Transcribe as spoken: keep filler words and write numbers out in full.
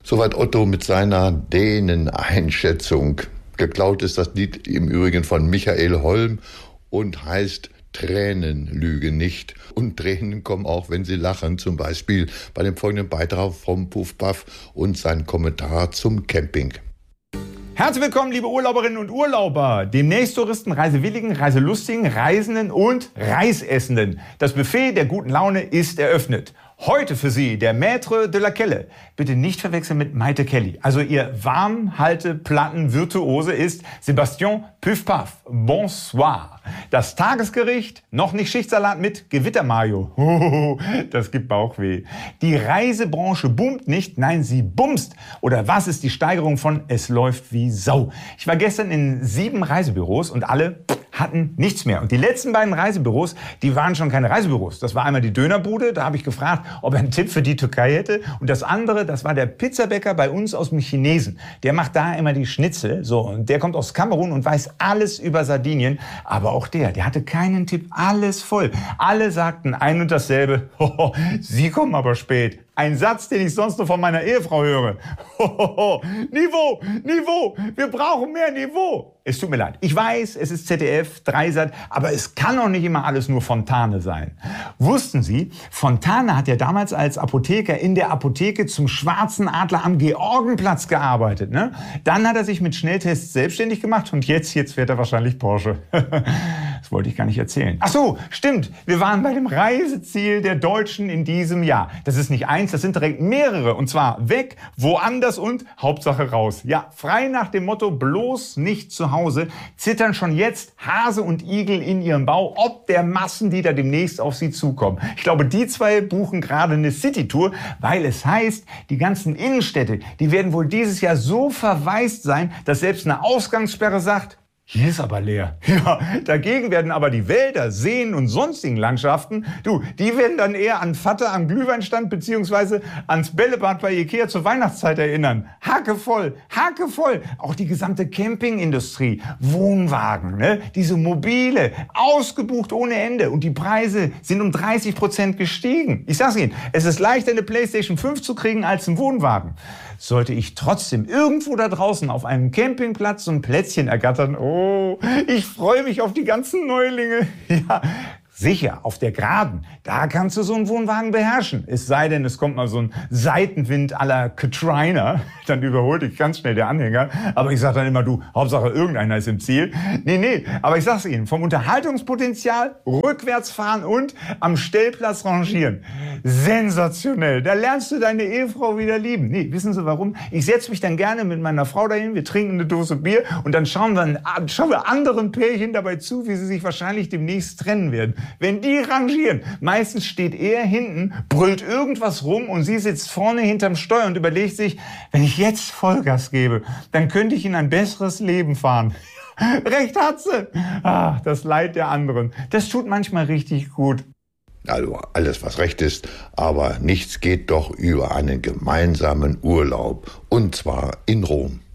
Soweit Otto mit seiner Dänen-Einschätzung. Geklaut ist das Lied im Übrigen von Michael Holm und heißt Tränen lügen nicht. Und Tränen kommen auch, wenn sie lachen. Zum Beispiel bei dem folgenden Beitrag vom Puff Puff und sein Kommentar zum Camping. Herzlich willkommen, liebe Urlauberinnen und Urlauber, demnächst Touristen, Reisewilligen, Reiselustigen, Reisenden und Reisessenden. Das Buffet der guten Laune ist eröffnet. Heute für Sie der Maître de la Kelle. Bitte nicht verwechseln mit Maite Kelly. Also Ihr Warmhalteplatten-Virtuose ist Sebastian Puff Puff. Bonsoir. Das Tagesgericht, noch nicht Schichtsalat mit Gewittermayo. Oh, das gibt Bauchweh. Die Reisebranche boomt nicht, nein, sie bumst. Oder was ist die Steigerung von Es läuft wie Sau? Ich war gestern in sieben Reisebüros und alle hatten nichts mehr. Und die letzten beiden Reisebüros, die waren schon keine Reisebüros. Das war einmal die Dönerbude, da habe ich gefragt, ob er einen Tipp für die Türkei hätte. Und das andere, das war der Pizzabäcker bei uns aus dem Chinesen. Der macht da immer die Schnitzel. So, und der kommt aus Kamerun und weiß alles über Sardinien. Aber auch der, der hatte keinen Tipp, alles voll. Alle sagten ein und dasselbe. Hoho, Sie kommen aber spät. Ein Satz, den ich sonst nur von meiner Ehefrau höre. Hohoho, Niveau, Niveau, wir brauchen mehr Niveau. Es tut mir leid. Ich weiß, es ist Z D F, Dreisat, aber es kann doch nicht immer alles nur Fontane sein. Wussten Sie, Fontane hat ja damals als Apotheker in der Apotheke zum Schwarzen Adler am Georgenplatz gearbeitet, ne? Dann hat er sich mit Schnelltests selbstständig gemacht und jetzt, jetzt fährt er wahrscheinlich Porsche. Das wollte ich gar nicht erzählen. Ach so, stimmt. Wir waren bei dem Reiseziel der Deutschen in diesem Jahr. Das ist nicht eins, das sind direkt mehrere. Und zwar weg, woanders und Hauptsache raus. Ja, frei nach dem Motto, bloß nicht zu Hause, zittern schon jetzt Hase und Igel in ihrem Bau, ob der Massen, die da demnächst auf sie zukommen. Ich glaube, die zwei buchen gerade eine City-Tour, weil es heißt, die ganzen Innenstädte, die werden wohl dieses Jahr so verwaist sein, dass selbst eine Ausgangssperre sagt, hier ist aber leer. Ja, dagegen werden aber die Wälder, Seen und sonstigen Landschaften, du, die werden dann eher an Vater am Glühweinstand beziehungsweise ans Bällebad bei Ikea zur Weihnachtszeit erinnern. Hackevoll, hackevoll. Auch die gesamte Campingindustrie, Wohnwagen, ne, diese Mobile, ausgebucht ohne Ende. Und die Preise sind um dreißig Prozent gestiegen. Ich sag's Ihnen, es ist leichter, eine PlayStation fünf zu kriegen als einen Wohnwagen. Sollte ich trotzdem irgendwo da draußen auf einem Campingplatz so ein Plätzchen ergattern, oh, ich freue mich auf die ganzen Neulinge. Ja, sicher, auf der Geraden, da kannst du so einen Wohnwagen beherrschen. Es sei denn, es kommt mal so ein Seitenwind à la Katrina, dann überholt dich ganz schnell der Anhänger. Aber ich sag dann immer, du, Hauptsache irgendeiner ist im Ziel. Nee, nee, aber ich sag's Ihnen, vom Unterhaltungspotenzial, rückwärts fahren und am Stellplatz rangieren. Sensationell, da lernst du deine Ehefrau wieder lieben. Nee, wissen Sie warum? Ich setze mich dann gerne mit meiner Frau dahin, wir trinken eine Dose Bier und dann schauen wir, schauen wir anderen Pärchen dabei zu, wie sie sich wahrscheinlich demnächst trennen werden. Wenn die rangieren, meistens steht er hinten, brüllt irgendwas rum und sie sitzt vorne hinterm Steuer und überlegt sich, wenn ich jetzt Vollgas gebe, dann könnte ich in ein besseres Leben fahren. Recht hat sie. Ah, das Leid der anderen. Das tut manchmal richtig gut. Also alles, was recht ist, aber nichts geht doch über einen gemeinsamen Urlaub. Und zwar in Rom.